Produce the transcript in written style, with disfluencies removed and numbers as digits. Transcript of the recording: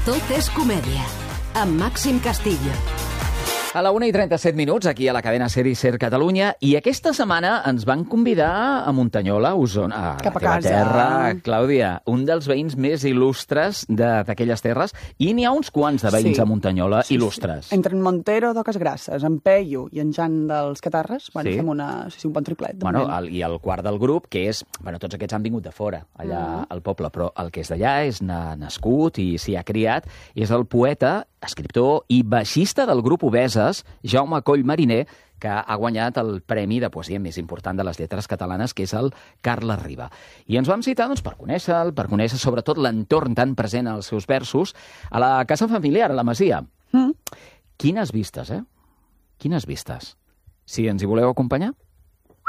Tot és comèdia, amb Màxim Castillo. A la 1:37, aquí a la cadena SER i SER Catalunya, i aquesta setmana ens van convidar a Muntanyola, a Osona, a Cap a la teva casa. terra, Clàudia, un dels veïns més il·lustres d'aquelles terres, i n'hi ha uns quants de veïns Sí. a Muntanyola il·lustres. Entre en Montero d'Oques Grasses, en Peyu i en Jan dels Catarres, Sí. fem un bon triplet. de Bueno, moment. i el quart del grup, que és... Bueno, tots aquests han vingut de fora, allà al poble, però el que és d'allà és nascut i s'hi ha criat, és el poeta, escriptor i baixista del grup Obeses, Jaume Coll Mariner, que ha guanyat el premi de poesia més important de les lletres catalanes, que és el Carles Riba. I ens vam citar per conèixer-lo, per conèixer sobretot l'entorn tan present als seus versos, a la casa familiar, a la Masia. Quines vistes, eh? Quines vistes. Si ens hi voleu acompanyar?